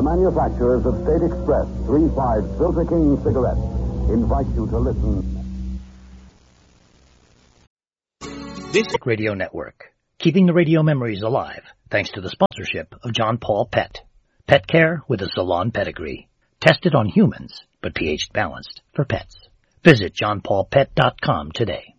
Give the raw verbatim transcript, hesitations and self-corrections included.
manufacturers of State Express three five Filter King cigarettes invite you to listen. This Radio Network, keeping the radio memories alive, thanks to the sponsorship of John Paul Pet. Pet care with a salon pedigree. Tested on humans, but pH balanced for pets. Visit john paul pet dot com today.